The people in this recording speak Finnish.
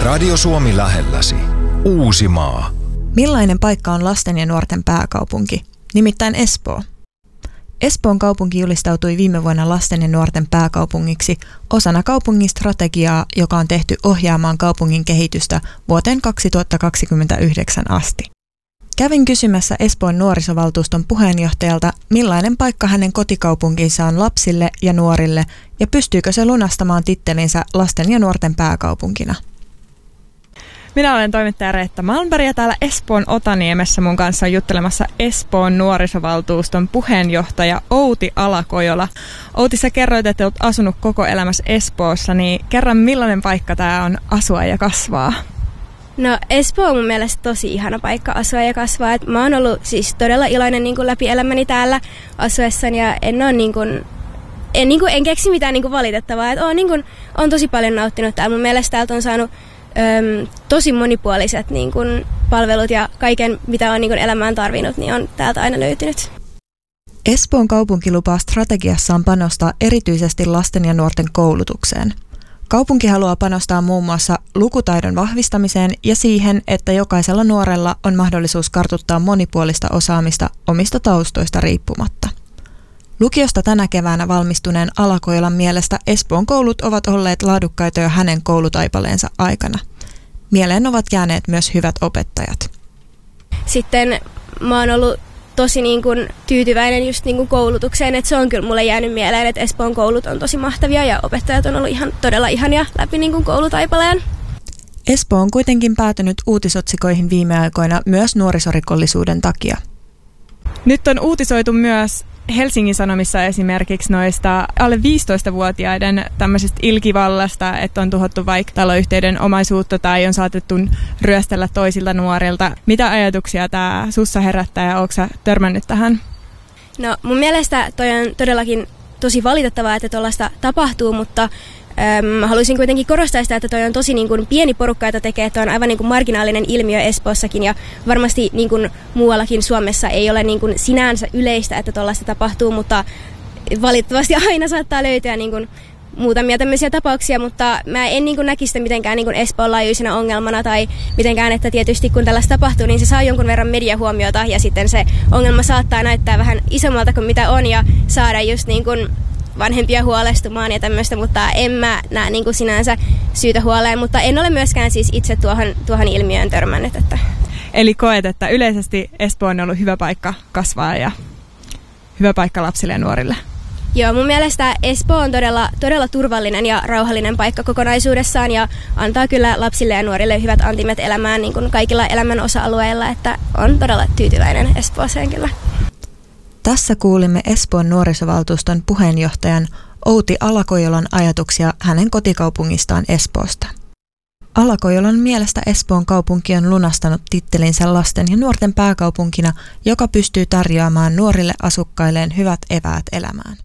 Radio Suomi lähelläsi. Uusimaa. Millainen paikka on lasten ja nuorten pääkaupunki? Nimittäin Espoo. Espoon kaupunki julistautui viime vuonna lasten ja nuorten pääkaupungiksi osana kaupungin strategiaa, joka on tehty ohjaamaan kaupungin kehitystä vuoteen 2029 asti. Kävin kysymässä Espoon nuorisovaltuuston puheenjohtajalta, millainen paikka hänen kotikaupunkinsa on lapsille ja nuorille ja pystyykö se lunastamaan tittelinsä lasten ja nuorten pääkaupunkina. Minä olen toimittaja Reetta Malmberg ja täällä Espoon Otaniemessä mun kanssa on juttelemassa Espoon nuorisovaltuuston puheenjohtaja Outi Alakojola. Outi, sä kerroit, että olet asunut koko elämässä Espoossa, niin kerran millainen paikka tää on asua ja kasvaa? No Espoo on mun mielestä tosi ihana paikka asua ja kasvaa. Et mä oon ollut siis todella iloinen läpi elämäni täällä asuessani ja en keksi mitään valitettavaa. Et oon tosi paljon nauttinut täällä. Mun mielestä täältä on saanut tosi monipuoliset palvelut ja kaiken, mitä on elämään tarvinnut, niin on täältä aina löytynyt. Espoon kaupunki lupaa strategiassaan panostaa erityisesti lasten ja nuorten koulutukseen. Kaupunki haluaa panostaa muun muassa lukutaidon vahvistamiseen ja siihen, että jokaisella nuorella on mahdollisuus kartuttaa monipuolista osaamista omista taustoista riippumatta. Lukiosta tänä keväänä valmistuneen Alakojolan mielestä Espoon koulut ovat olleet laadukkaita jo hänen koulutaipaleensa aikana. Mieleen ovat jääneet myös hyvät opettajat. Sitten mä oon ollut tosi tyytyväinen just koulutukseen, että se on kyllä mulle jäänyt mieleen, että Espoon koulut on tosi mahtavia ja opettajat on ollut todella ihania läpi koulutaipaleen. Espoo on kuitenkin päätynyt uutisotsikoihin viime aikoina myös nuorisorikollisuuden takia. Nyt on uutisoitu myös Helsingin Sanomissa esimerkiksi noista alle 15-vuotiaiden tämmöisestä ilkivallasta, että on tuhottu vaikka taloyhtiöiden omaisuutta tai on saatettu ryöstellä toisilta nuorilta. Mitä ajatuksia tämä sussa herättää ja ootko sä törmännyt tähän? No mun mielestä toi on todellakin tosi valitettavaa, että tuollaista tapahtuu, mutta haluaisin kuitenkin korostaa sitä, että toi on tosi pieni porukka, jota tekee, että on aivan marginaalinen ilmiö Espoossakin ja varmasti muuallakin Suomessa ei ole sinänsä yleistä, että tuollaista tapahtuu, mutta valitettavasti aina saattaa löytyä muutamia tämmöisiä tapauksia, mutta mä en näkisi sitä mitenkään Espoon laajuisena ongelmana tai mitenkään, että tietysti kun tällaista tapahtuu, niin se saa jonkun verran mediahuomiota ja sitten se ongelma saattaa näyttää vähän isommalta kuin mitä on ja saada just vanhempia huolestumaan ja tämmöistä, mutta en mä näe sinänsä syytä huoleen, mutta en ole myöskään siis itse tuohon ilmiöön törmännyt. Että. Eli koet, että yleisesti Espoo on ollut hyvä paikka kasvaa ja hyvä paikka lapsille ja nuorille? Joo, mun mielestä Espoo on todella turvallinen ja rauhallinen paikka kokonaisuudessaan ja antaa kyllä lapsille ja nuorille hyvät antimet elämään kaikilla elämän osa-alueilla, että on todella tyytyväinen Espooseen kyllä. Tässä kuulimme Espoon nuorisovaltuuston puheenjohtajan Outi Alakojolan ajatuksia hänen kotikaupungistaan Espoosta. Alakojolan mielestä Espoon kaupunki on lunastanut tittelinsä lasten ja nuorten pääkaupunkina, joka pystyy tarjoamaan nuorille asukkailleen hyvät eväät elämään.